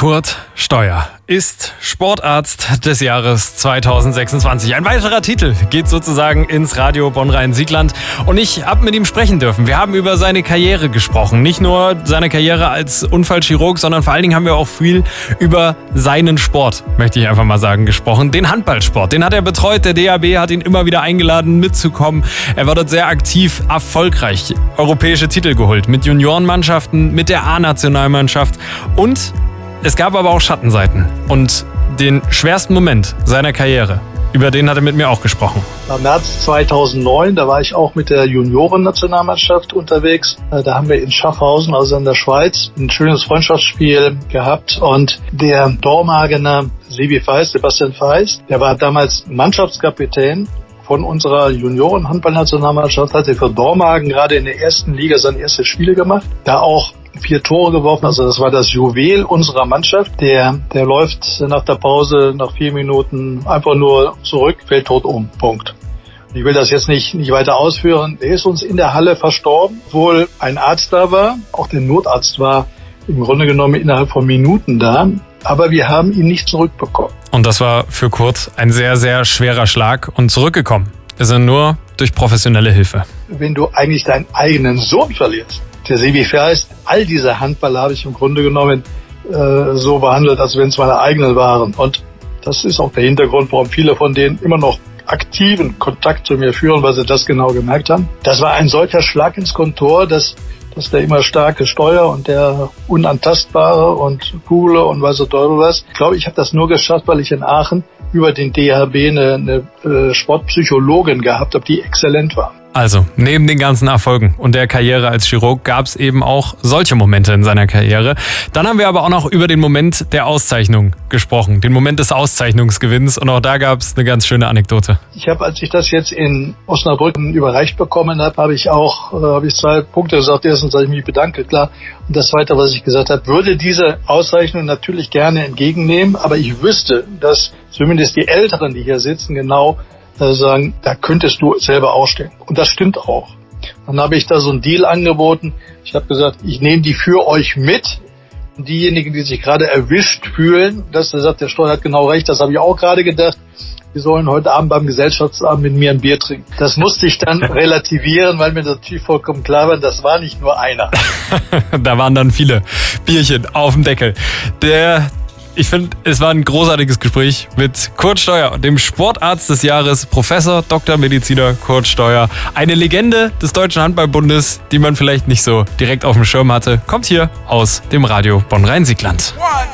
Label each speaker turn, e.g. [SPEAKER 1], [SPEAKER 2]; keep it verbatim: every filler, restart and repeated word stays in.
[SPEAKER 1] Kurt Steuer ist Sportarzt des Jahres zweitausendsechsundzwanzig. Ein weiterer Titel geht sozusagen ins Radio Bonn-Rhein-Siegland und ich habe mit ihm sprechen dürfen. Wir haben über seine Karriere gesprochen. Nicht nur seine Karriere als Unfallchirurg, sondern vor allen Dingen haben wir auch viel über seinen Sport, möchte ich einfach mal sagen, gesprochen. Den Handballsport, den hat er betreut. Der D H B hat ihn immer wieder eingeladen, mitzukommen. Er war dort sehr aktiv, erfolgreich. Europäische Titel geholt mit Juniorenmannschaften, mit der A-Nationalmannschaft und es gab aber auch Schattenseiten und den schwersten Moment seiner Karriere, über den hat er mit mir auch gesprochen.
[SPEAKER 2] Im März zweitausendneun, da war ich auch mit der Junioren-Nationalmannschaft unterwegs. Da haben wir in Schaffhausen, also in der Schweiz, ein schönes Freundschaftsspiel gehabt und der Dormagener Sebi Feist, Sebastian Feist, der war damals Mannschaftskapitän von unserer Junioren-Handball-Nationalmannschaft, hat er für Dormagen gerade in der ersten Liga seine ersten Spiele gemacht, da auch vier Tore geworfen, also das war das Juwel unserer Mannschaft. Der, der läuft nach der Pause, nach vier Minuten einfach nur zurück, fällt tot um. Punkt. Ich will das jetzt nicht, nicht weiter ausführen. Er ist uns in der Halle verstorben, obwohl ein Arzt da war, auch der Notarzt war im Grunde genommen innerhalb von Minuten da, aber wir haben ihn nicht zurückbekommen.
[SPEAKER 1] Und das war für Kurt ein sehr, sehr schwerer Schlag und zurückgekommen ist er nur durch professionelle Hilfe.
[SPEAKER 2] Wenn du eigentlich deinen eigenen Sohn verlierst, der Sebi Feist, all diese Handballer habe ich im Grunde genommen äh, so behandelt, als wenn es meine eigenen waren. Und das ist auch der Hintergrund, warum viele von denen immer noch aktiven Kontakt zu mir führen, weil sie das genau gemerkt haben. Das war ein solcher Schlag ins Kontor, dass, dass der immer starke Steuer und der unantastbare und coole und weiß der Teufel was. Ich glaube, ich habe das nur geschafft, weil ich in Aachen über den D H B eine, eine äh, Sportpsychologin gehabt habe, die exzellent war.
[SPEAKER 1] Also, neben den ganzen Erfolgen und der Karriere als Chirurg gab es eben auch solche Momente in seiner Karriere. Dann haben wir aber auch noch über den Moment der Auszeichnung gesprochen, den Moment des Auszeichnungsgewinns und auch da gab es eine ganz schöne Anekdote.
[SPEAKER 2] Ich habe, als ich das jetzt in Osnabrück überreicht bekommen habe, habe ich auch äh, habe ich zwei Punkte gesagt. Erstens, dass ich mich bedanke, klar. Und das Zweite, was ich gesagt habe, würde diese Auszeichnung natürlich gerne entgegennehmen, aber ich wüsste, dass zumindest die Älteren, die hier sitzen, genau sagen, da könntest du selber ausstellen. Und das stimmt auch. Dann habe ich da so einen Deal angeboten. Ich habe gesagt, ich nehme die für euch mit. Und diejenigen, die sich gerade erwischt fühlen, dass der sagt, der Steuer hat genau recht, das habe ich auch gerade gedacht, die sollen heute Abend beim Gesellschaftsabend mit mir ein Bier trinken. Das musste ich dann relativieren, weil mir natürlich vollkommen klar war, das war nicht nur einer.
[SPEAKER 1] Da waren dann viele Bierchen auf dem Deckel. Der Ich finde, es war ein großartiges Gespräch mit Kurt Steuer, dem Sportarzt des Jahres, Professor, Doktor Mediziner Kurt Steuer. Eine Legende des Deutschen Handballbundes, die man vielleicht nicht so direkt auf dem Schirm hatte, kommt hier aus dem Radio Bonn-Rhein-Siegland.